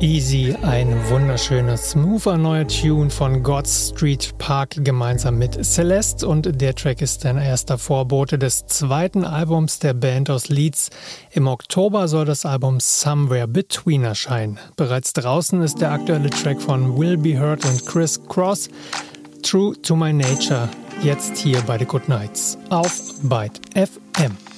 Easy, ein wunderschöner, smoother neuer Tune von God Street Park gemeinsam mit Celeste, und der Track ist ein erster Vorbote des zweiten Albums der Band aus Leeds. Im Oktober soll das Album Somewhere Between erscheinen. Bereits draußen ist der aktuelle Track von Will Be Heard und Chris Cross, True to My Nature, jetzt hier bei The Good Nights auf Byte FM.